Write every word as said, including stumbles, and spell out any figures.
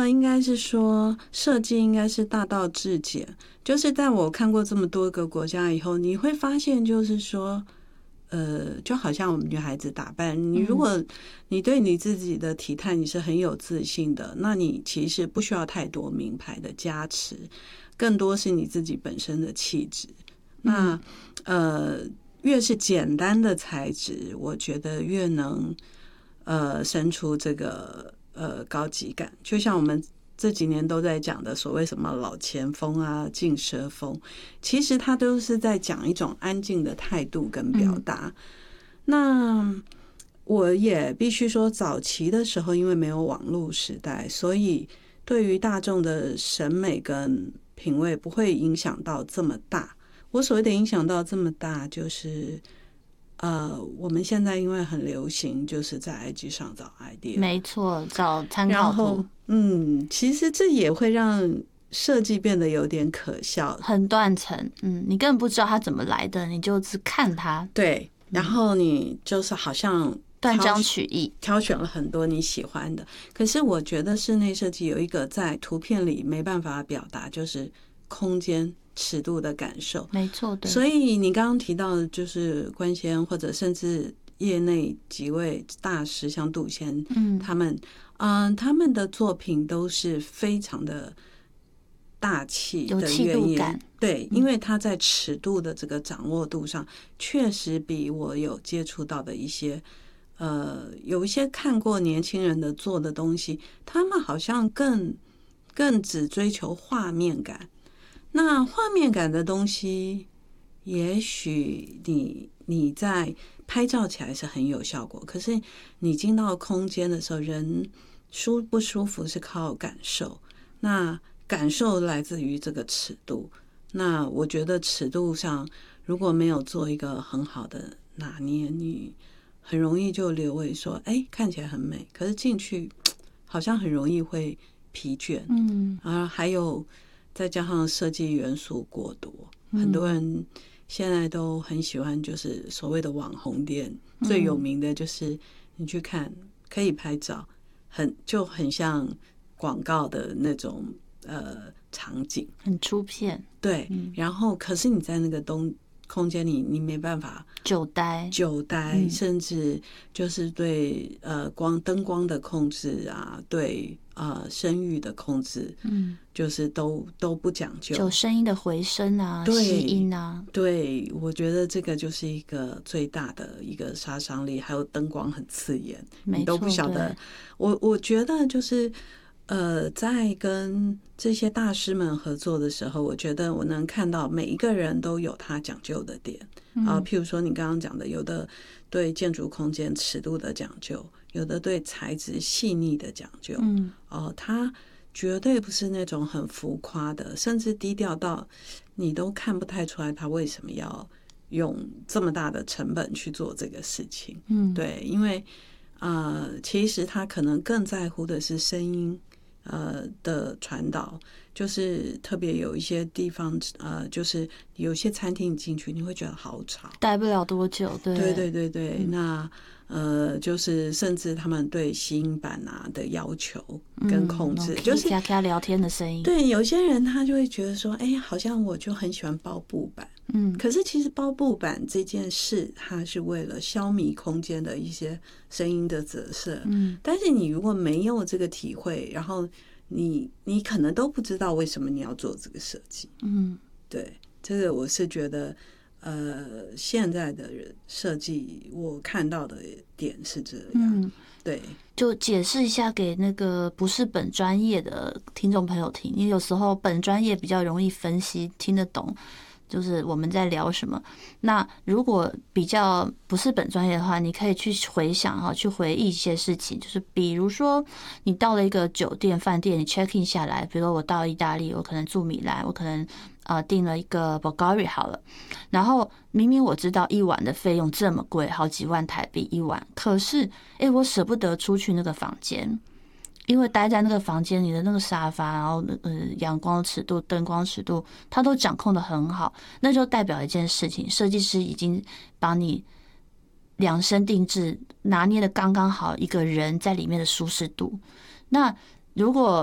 应该是说设计应该是大道至简，就是在我看过这么多个国家以后，你会发现就是说呃，就好像我们女孩子打扮，你如果你对你自己的体态你是很有自信的，那你其实不需要太多名牌的加持，更多是你自己本身的气质。那呃，越是简单的材质，我觉得越能呃生出这个呃高级感。就像我们这几年都在讲的所谓什么老钱风啊、劲奢风，其实它都是在讲一种安静的态度跟表达。嗯、那我也必须说，早期的时候因为没有网络时代，所以对于大众的审美跟品味不会影响到这么大。我所谓的影响到这么大，就是呃，我们现在因为很流行，就是在 I G 上找 idea， 没错，找参考图。 然后，嗯，其实这也会让设计变得有点可笑， 很断层。嗯，你根本不知道它怎么来的，你就只看它。 对，然后你就是好像断章取义， 挑选了很多你喜欢的。可是我觉得室内设计有一个在图片里没办法表达，就是空间尺度的感受。 没错，对。 所以你刚刚提到的就是关先，或者甚至业内几位大师，像杜先，嗯，他们，嗯，他们的作品都是非常的大气的， 有气度感。 对，因为他在尺度的这个掌握度上，确实比我有接触到的一些，呃，有一些看过年轻人的做的东西，他们好像更更只追求画面感。那画面感的东西，也许你你在拍照起来是很有效果，可是你进到空间的时候，人舒不舒服是靠感受。那感受来自于这个尺度。那我觉得尺度上如果没有做一个很好的拿捏，你很容易就流为说，哎，看起来很美，可是进去好像很容易会疲倦。嗯，啊，还有。再加上设计元素过多，很多人现在都很喜欢，就是所谓的网红店，嗯、最有名的就是你去看，可以拍照，很就很像广告的那种呃场景， 很出片。 对，嗯、然后可是你在那个东空间里，你没办法久待， 久待，嗯、甚至就是对呃光灯光的控制啊，对。呃，声域的控制，嗯，就是都都不讲究， 就声音的回声啊，吸音啊， 对，我觉得这个就是一个最大的一个杀伤力，还有灯光很刺眼，你都不晓得。我我觉得就是呃，在跟这些大师们合作的时候，我觉得我能看到每一个人都有他讲究的点啊，譬如说你刚刚讲的，有的对建筑空间尺度的讲究。有的对材质细腻的讲究，嗯，哦，它绝对不是那种很浮夸的，甚至低调到你都看不太出来他为什么要用这么大的成本去做这个事情，嗯，对，因为呃，其实他可能更在乎的是声音呃的传导，就是特别有一些地方呃，就是有些餐厅进去你会觉得好吵， 待不了多久，对， 对对对对，嗯、那。呃，就是甚至他们对吸音板啊的要求跟控制， 嗯、 就是咔咔聊天的声音。 对，有些人他就会觉得说，哎，好像我就很喜欢包布板，嗯，可是其实包布板这件事，它是为了消弭空间的一些声音的折射，嗯，但是你如果没有这个体会，然后你你可能都不知道为什么你要做这个设计，嗯，对，这个我是觉得。呃，现在的设计我看到的点是这样，嗯、对， 就解释一下给那个不是本专业的听众朋友听，因为有时候本专业比较容易分析听得懂，就是我们在聊什么。那如果比较不是本专业的话，你可以去回想哈，去回忆一些事情，就是比如说你到了一个酒店饭店，你 check in 下来，比如说我到意大利，我可能住米兰，我可能。呃，订了一个 Bulgari 好了，然后明明我知道一晚的费用这么贵，好几万台币一晚，可是哎，我舍不得出去那个房间，因为待在那个房间里的那个沙发，然后呃阳光尺度、灯光尺度，它都掌控得很好，那就代表一件事情，设计师已经帮你量身定制，拿捏的刚刚好，一个人在里面的舒适度。那如果